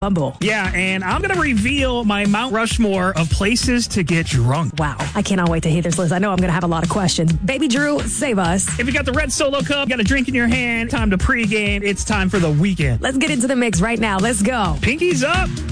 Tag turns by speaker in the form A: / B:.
A: Bumble.
B: Yeah, and I'm going to reveal my Mount Rushmore of places to get drunk.
A: Wow. I cannot wait to hear this list. I know I'm going to have a lot of questions. Baby Drew, save us.
B: If you got the red Solo cup, got a drink in your hand, time to pregame. It's time for the weekend.
A: Let's get into the mix right now. Let's go.
B: Pinkies up.